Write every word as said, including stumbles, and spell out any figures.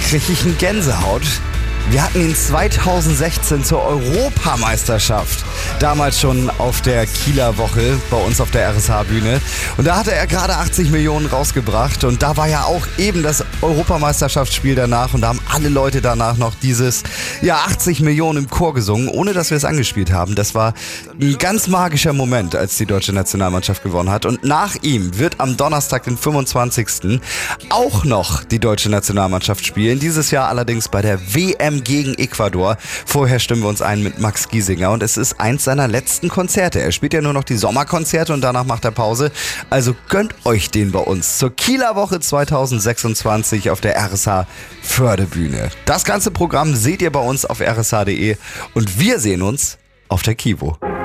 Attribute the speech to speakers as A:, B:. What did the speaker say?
A: kriege ich eine Gänsehaut. Wir hatten ihn zweitausendsechzehn zur Europameisterschaft, damals schon auf der Kieler Woche bei uns auf der R S H-Bühne. Und da hatte er gerade achtzig Millionen rausgebracht und da war ja auch eben das Europameisterschaftsspiel danach und da haben alle Leute danach noch dieses ja achtzig Millionen im Chor gesungen, ohne dass wir es angespielt haben. Das war ein ganz magischer Moment, als die deutsche Nationalmannschaft gewonnen hat. Und nach ihm wird am Donnerstag, den fünfundzwanzigsten auch noch die deutsche Nationalmannschaft spielen. Dieses Jahr allerdings bei der W M gegen Ecuador. Vorher stimmen wir uns ein mit Max Giesinger und es ist eins seiner letzten Konzerte. Er spielt ja nur noch die Sommerkonzerte und danach macht er Pause. Also gönnt euch den bei uns zur Kieler Woche zweitausendsechsundzwanzig auf der R S H Förderbühne. Das ganze Programm seht ihr bei uns auf r s h punkt d e und wir sehen uns auf der Kivo.